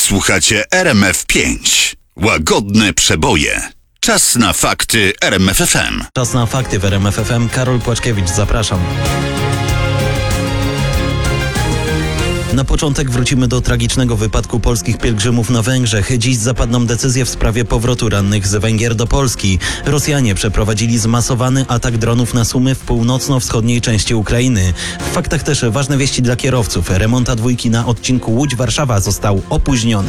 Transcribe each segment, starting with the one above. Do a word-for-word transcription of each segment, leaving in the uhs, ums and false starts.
Słuchacie R M F pięć. Łagodne przeboje. Czas na fakty R M F F M. Czas na fakty w R M F F M. Karol Płaczkiewicz, zapraszam. Na początek wrócimy do tragicznego wypadku polskich pielgrzymów na Węgrzech. Dziś zapadną decyzje w sprawie powrotu rannych z Węgier do Polski. Rosjanie przeprowadzili zmasowany atak dronów na Sumy w północno-wschodniej części Ukrainy. W faktach też ważne wieści dla kierowców. Remont A dwa na odcinku Łódź-Warszawa został opóźniony.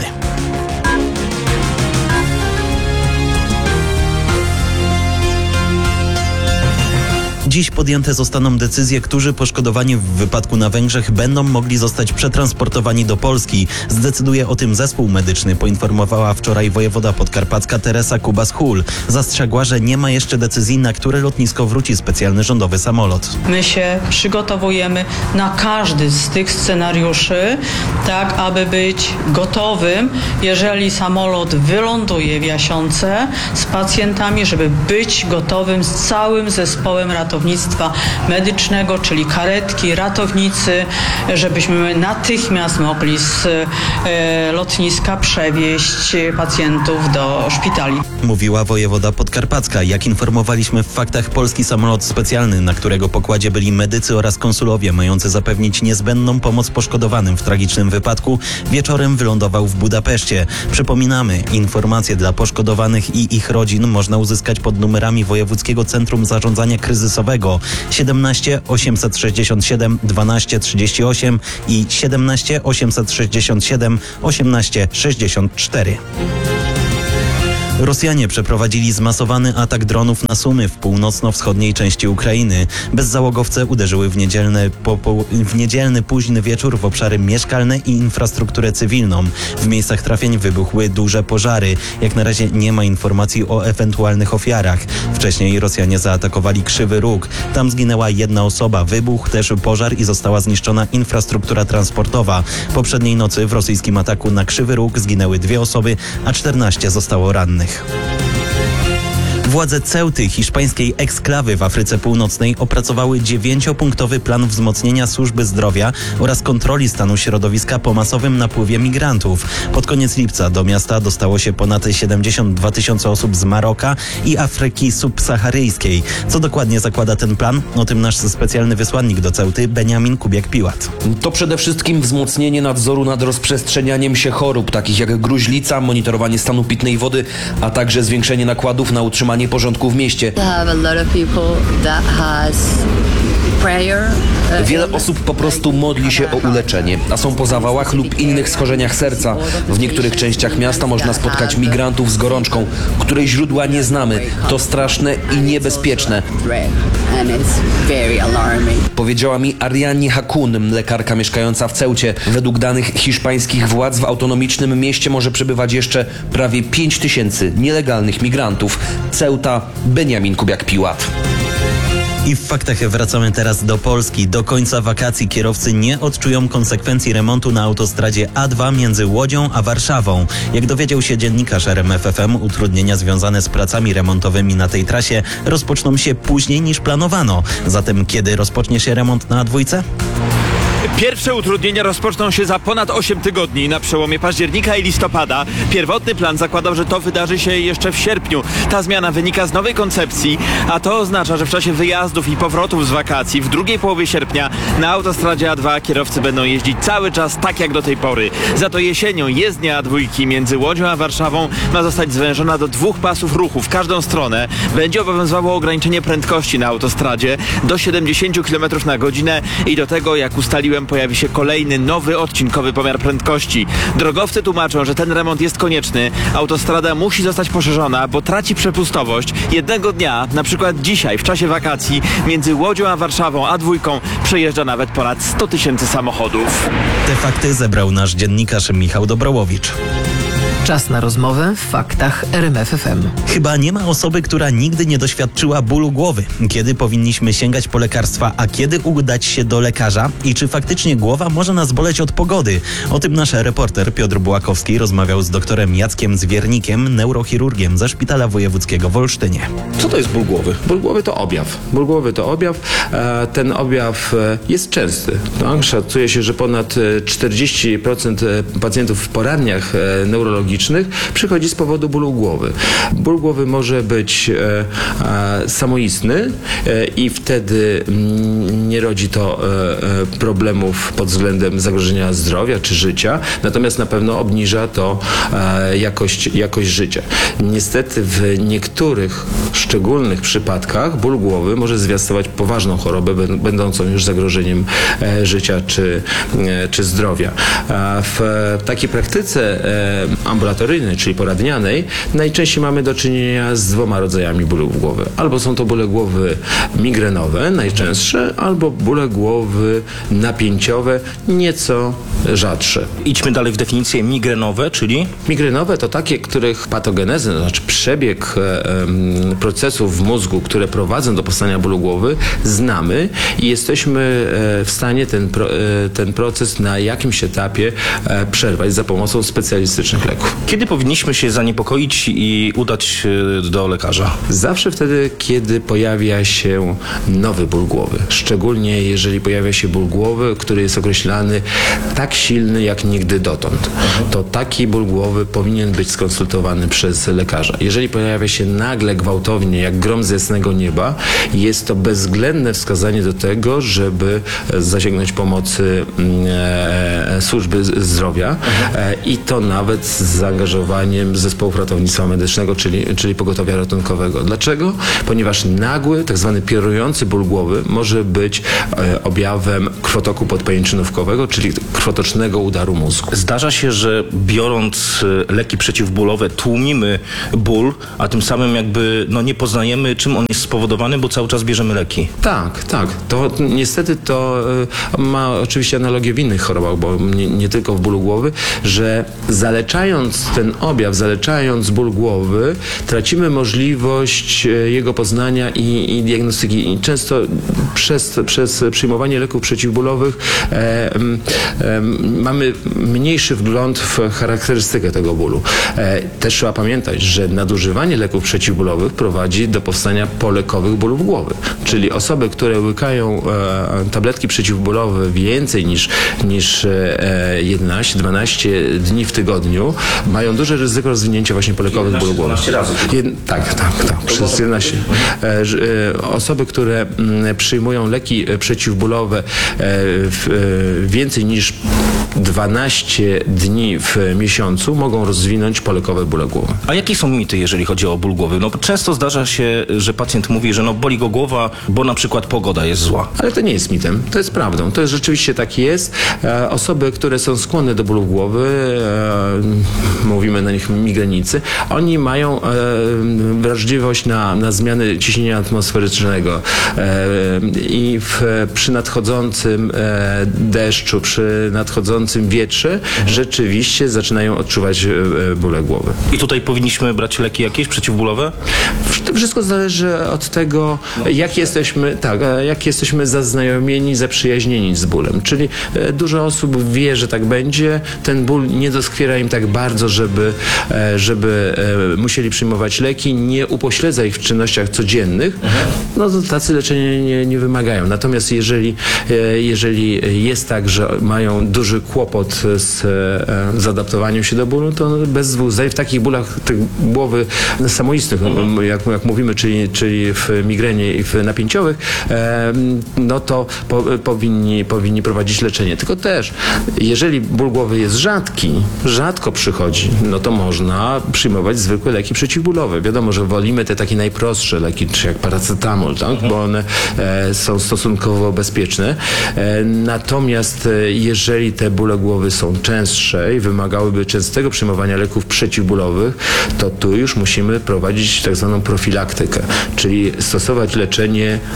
Dziś podjęte zostaną decyzje, którzy poszkodowani w wypadku na Węgrzech będą mogli zostać przetransportowani do Polski. Zdecyduje o tym zespół medyczny, poinformowała wczoraj wojewoda podkarpacka Teresa Kubas-Hul. Zastrzegła, że nie ma jeszcze decyzji, na które lotnisko wróci specjalny rządowy samolot. My się przygotowujemy na każdy z tych scenariuszy, tak aby być gotowym, jeżeli samolot wyląduje w Jasiące z pacjentami, żeby być gotowym z całym zespołem ratownictwa medycznego, czyli karetki, ratownicy, żebyśmy natychmiast mogli z e, lotniska przewieźć pacjentów do szpitali. Mówiła wojewoda podkarpacka. Jak informowaliśmy w faktach, polski samolot specjalny, na którego pokładzie byli medycy oraz konsulowie mający zapewnić niezbędną pomoc poszkodowanym w tragicznym wypadku, wieczorem wylądował w Budapeszcie. Przypominamy, informacje dla poszkodowanych i ich rodzin można uzyskać pod numerami Wojewódzkiego Centrum Zarządzania Kryzysowego siedemnaście osiemset sześćdziesiąt siedem dwanaście trzydzieści osiem i siedemnaście osiemset sześćdziesiąt siedem osiemnaście sześćdziesiąt cztery. Rosjanie przeprowadzili zmasowany atak dronów na Sumy w północno-wschodniej części Ukrainy. Bezzałogowce uderzyły w, niedzielne, po, po, w niedzielny późny wieczór w obszary mieszkalne i infrastrukturę cywilną. W miejscach trafień wybuchły duże pożary. Jak na razie nie ma informacji o ewentualnych ofiarach. Wcześniej Rosjanie zaatakowali Krzywy Róg. Tam zginęła jedna osoba. Wybuchł też pożar i została zniszczona infrastruktura transportowa. Poprzedniej nocy w rosyjskim ataku na Krzywy Róg zginęły dwie osoby, a czternaście zostało rannych. Władze Ceuty, hiszpańskiej eksklawy w Afryce Północnej, opracowały dziewięciopunktowy plan wzmocnienia służby zdrowia oraz kontroli stanu środowiska po masowym napływie migrantów. Pod koniec lipca do miasta dostało się ponad siedemdziesiąt dwa tysiące osób z Maroka i Afryki subsaharyjskiej. Co dokładnie zakłada ten plan? O tym nasz specjalny wysłannik do Ceuty, Beniamin Kubiak-Piłat. To przede wszystkim wzmocnienie nadzoru nad rozprzestrzenianiem się chorób, takich jak gruźlica, monitorowanie stanu pitnej wody, a także zwiększenie nakładów na utrzymanie porządku w mieście. Wiele osób po prostu modli się o uleczenie, a są po zawałach lub innych schorzeniach serca. W niektórych częściach miasta można spotkać migrantów z gorączką, której źródła nie znamy. To straszne i niebezpieczne. Powiedziała mi Ariani Hakun, lekarka mieszkająca w Ceucie. Według danych hiszpańskich władz w autonomicznym mieście może przebywać jeszcze prawie pięć tysięcy nielegalnych migrantów. Ceuta, Beniamin Kubiak-Piłat. I w faktach wracamy teraz do Polski. Do końca wakacji kierowcy nie odczują konsekwencji remontu na autostradzie A dwa między Łodzią a Warszawą. Jak dowiedział się dziennikarz R M F F M, utrudnienia związane z pracami remontowymi na tej trasie rozpoczną się później niż planowano. Zatem kiedy rozpocznie się remont na A dwa? Pierwsze utrudnienia rozpoczną się za ponad osiem tygodni, na przełomie października i listopada. Pierwotny plan zakładał, że to wydarzy się jeszcze w sierpniu. Ta zmiana wynika z nowej koncepcji, a to oznacza, że w czasie wyjazdów i powrotów z wakacji w drugiej połowie sierpnia na autostradzie A dwa kierowcy będą jeździć cały czas tak jak do tej pory. Za to jesienią jezdnia A dwa między Łodzią a Warszawą ma zostać zwężona do dwóch pasów ruchu w każdą stronę. Będzie obowiązywało ograniczenie prędkości na autostradzie do siedemdziesiąt kilometrów na godzinę i do tego, jak ustaliłem, pojawi się kolejny nowy odcinkowy pomiar prędkości. Drogowcy tłumaczą, że ten remont jest konieczny. Autostrada musi zostać poszerzona, bo traci przepustowość. Jednego dnia, na przykład dzisiaj, w czasie wakacji, między Łodzią a Warszawą A dwa przejeżdża nawet ponad sto tysięcy samochodów. Te fakty zebrał nasz dziennikarz Michał Dobrołowicz. Czas na rozmowę w faktach R M F F M. Chyba nie ma osoby, która nigdy nie doświadczyła bólu głowy. Kiedy powinniśmy sięgać po lekarstwa, a kiedy udać się do lekarza? I czy faktycznie głowa może nas boleć od pogody? O tym nasz reporter Piotr Bułakowski rozmawiał z doktorem Jackiem Zwiernikiem, neurochirurgiem ze Szpitala Wojewódzkiego w Olsztynie. Co to jest ból głowy? Ból głowy to objaw. Ból głowy to objaw. E, ten objaw e, jest częsty. Tak? Szacuje się, że ponad czterdzieści procent pacjentów w poradniach e, neurologicznych przychodzi z powodu bólu głowy. Ból głowy może być e, e, samoistny e, i wtedy m, nie rodzi to e, e, problemów pod względem zagrożenia zdrowia czy życia, natomiast na pewno obniża to e, jakość, jakość życia. Niestety w niektórych szczególnych przypadkach ból głowy może zwiastować poważną chorobę, będącą już zagrożeniem e, życia czy, e, czy zdrowia. A w takiej praktyce e, ambulatoryjnej, czyli poradnianej, najczęściej mamy do czynienia z dwoma rodzajami bólów głowy. Albo są to bóle głowy migrenowe, najczęstsze, albo bóle głowy napięciowe, nieco rzadsze. Idźmy dalej w definicję migrenowe, czyli? Migrenowe to takie, których patogenezę, to znaczy przebieg e, e, procesów w mózgu, które prowadzą do powstania bólu głowy, znamy i jesteśmy e, w stanie ten, pro, e, ten proces na jakimś etapie e, przerwać za pomocą specjalistycznych leków. Kiedy powinniśmy się zaniepokoić i udać się do lekarza? Zawsze wtedy, kiedy pojawia się nowy ból głowy. Szczególnie jeżeli pojawia się ból głowy, który jest określany tak silny jak nigdy dotąd. To taki ból głowy powinien być skonsultowany przez lekarza. Jeżeli pojawia się nagle, gwałtownie, jak grom z jasnego nieba, jest to bezwzględne wskazanie do tego, żeby zasięgnąć pomocy e, służby zdrowia e, i to nawet z zaangażowaniem zespołów ratownictwa medycznego, czyli, czyli pogotowia ratunkowego. Dlaczego? Ponieważ nagły, tak zwany piorunujący ból głowy może być e, objawem krwotoku podpajęczynówkowego, czyli krwotocznego udaru mózgu. Zdarza się, że biorąc leki przeciwbólowe tłumimy ból, a tym samym jakby no, nie poznajemy, czym on jest spowodowany, bo cały czas bierzemy leki. Tak, tak. To niestety to y, ma oczywiście analogię w innych chorobach, bo nie, nie tylko w bólu głowy, że zaleczając ten objaw, zaleczając ból głowy, tracimy możliwość y, jego poznania i, i diagnostyki. I często przez, przez przyjmowanie leków przeciwbólowych e, e, mamy mniejszy wgląd w charakterystykę tego bólu. E, też trzeba pamiętać, że nadużywanie leków przeciwbólowych prowadzi do powstania polekowych bólów głowy. Czyli osoby, które łykają e, tabletki przeciwbólowe więcej niż, niż e, jedenaście dwanaście dni w tygodniu, mają duże ryzyko rozwinięcia właśnie polekowych bólów głowy. Jed, tak, tak, tak. Przez jedenaście. E, e, osoby, które m, przyjmują leki przeciwbólowe e, w, e, więcej niż dwanaście dni w miesiącu mogą rozwinąć polekowe bóle głowy. A jakie są mity, jeżeli chodzi o ból głowy? No często zdarza się, że pacjent mówi, że no boli go głowa, bo na przykład pogoda jest zła. Ale to nie jest mitem, to jest prawdą. To jest rzeczywiście tak jest. E, osoby, które są skłonne do bólu głowy, e, mówimy na nich migrenicy, oni mają e, wrażliwość na, na zmiany ciśnienia atmosferycznego e, i w, przy nadchodzącym e, deszczu, przy nadchodzącym wietrze mhm. rzeczywiście zaczynają odczuwać e, bóle głowy. I tutaj powinniśmy brać leki jakieś przeciwbólowe? Wszystko zależy od tego, jak jesteśmy, tak, jak jesteśmy zaznajomieni, zaprzyjaźnieni z bólem. Czyli dużo osób wie, że tak będzie. Ten ból nie doskwiera im tak bardzo, żeby, żeby musieli przyjmować leki, nie upośledza ich w czynnościach codziennych. No to tacy leczenia nie, nie wymagają. Natomiast jeżeli, jeżeli jest tak, że mają duży kłopot z zaadaptowaniem się do bólu, to bez dwóch zdań w takich bólach tych głowy samoistnych, jak, jak mówimy, czyli, czyli w migrenie i w napięciowych, e, no to po, powinni, powinni prowadzić leczenie. Tylko też, jeżeli ból głowy jest rzadki, rzadko przychodzi, no to można przyjmować zwykłe leki przeciwbólowe. Wiadomo, że wolimy te takie najprostsze leki, czy jak paracetamol, tak? Bo one e, są stosunkowo bezpieczne. E, natomiast e, jeżeli te bóle głowy są częstsze i wymagałyby częstego przyjmowania leków przeciwbólowych, to tu już musimy prowadzić tak zwaną profilaktykę, czyli stosować leczenie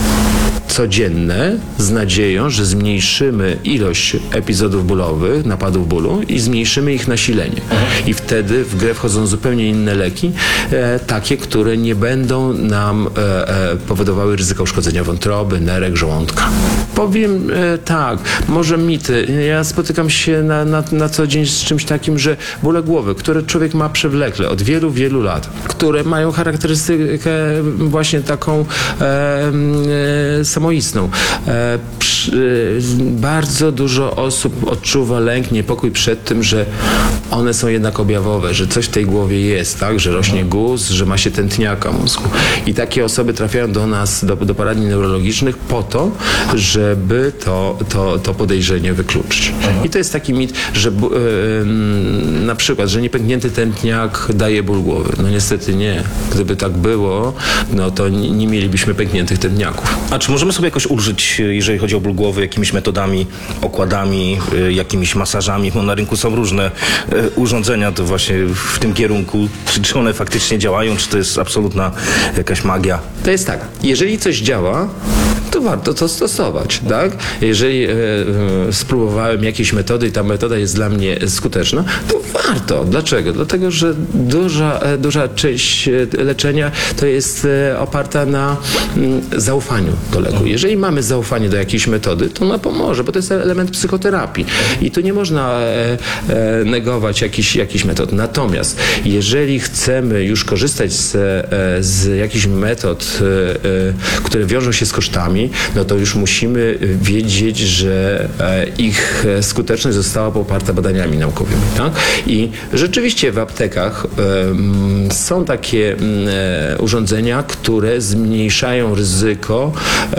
codzienne z nadzieją, że zmniejszymy ilość epizodów bólowych, napadów bólu i zmniejszymy ich nasilenie. I wtedy w grę wchodzą zupełnie inne leki, e, takie, które nie będą nam e, e, powodowały ryzyka uszkodzenia wątroby, nerek, żołądka. Powiem e, tak, może mity. Ja spotykam się na, na, na co dzień z czymś takim, że bóle głowy, które człowiek ma przewlekle od wielu, wielu lat, które mają charakterystykę właśnie taką e, e, samoistną. E, przy, e, bardzo dużo osób odczuwa lęk, niepokój przed tym, że one są jednak objawowe, że coś w tej głowie jest, tak, że rośnie guz, że ma się tętniaka mózgu. I takie osoby trafiają do nas, do, do poradni neurologicznych po to, żeby to, to, to podejrzenie wykluczyć. I to jest taki mit, że yy, na przykład, że niepęknięty tętniak daje ból głowy. No niestety nie. Gdyby tak było, no to nie, nie mielibyśmy pękniętych tętniaków. A czy możemy sobie jakoś ulżyć, jeżeli chodzi o ból głowy, jakimiś metodami, okładami, y, jakimiś masażami? Bo na rynku są różne y, urządzenia, to właśnie w tym kierunku. Czy, czy one faktycznie działają, czy to jest absolutna jakaś magia? To jest tak, jeżeli coś działa, to warto to stosować, tak? Jeżeli e, e, spróbowałem jakieś metody i ta metoda jest dla mnie skuteczna, to warto. Dlaczego? Dlatego, że duża, e, duża część e, leczenia to jest e, oparta na m, zaufaniu do leku. Jeżeli mamy zaufanie do jakiejś metody, to ona pomoże, bo to jest element psychoterapii i tu nie można e, e, negować jakichś jakich metod. Natomiast jeżeli chcemy już korzystać z, e, z jakichś metod, e, e, które wiążą się z kosztami, no to już musimy wiedzieć, że ich skuteczność została poparta badaniami naukowymi. Tak? I rzeczywiście w aptekach um, są takie um, urządzenia, które zmniejszają ryzyko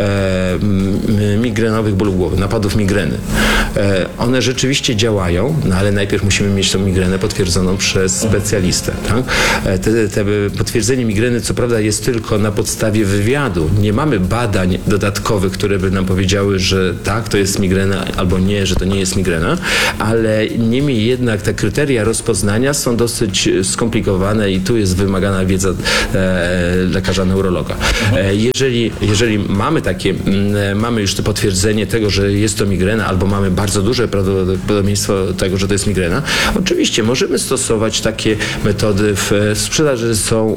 um, migrenowych bólów głowy, napadów migreny. Um, one rzeczywiście działają, no ale najpierw musimy mieć tą migrenę potwierdzoną przez specjalistę. Tak? Te, te potwierdzenie migreny, co prawda, jest tylko na podstawie wywiadu. Nie mamy badań dodatkowych, które by nam powiedziały, że tak, to jest migrena, albo nie, że to nie jest migrena, ale niemniej jednak te kryteria rozpoznania są dosyć skomplikowane i tu jest wymagana wiedza e, lekarza neurologa. E, jeżeli, jeżeli mamy takie, m, mamy już to potwierdzenie tego, że jest to migrena, albo mamy bardzo duże prawdopodobieństwo tego, że to jest migrena, oczywiście możemy stosować takie metody. W sprzedaży są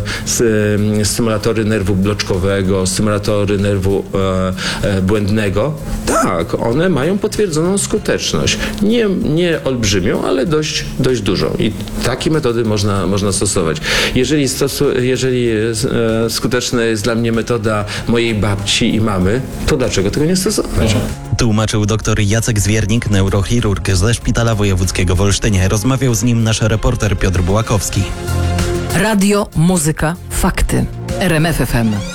e, stymulatory nerwu bloczkowego, stymulatory nerwu e, błędnego. Tak, one mają potwierdzoną skuteczność. Nie, nie olbrzymią, ale dość, dość dużą. I takie metody można, można stosować. Jeżeli, stosu, jeżeli e, skuteczna jest dla mnie metoda mojej babci i mamy, to dlaczego tego nie stosować? Tłumaczył dr Jacek Zwiernik, neurochirurg ze Szpitala Wojewódzkiego w Olsztynie. Rozmawiał z nim nasz reporter Piotr Bułakowski. Radio, muzyka, fakty. R M F F M.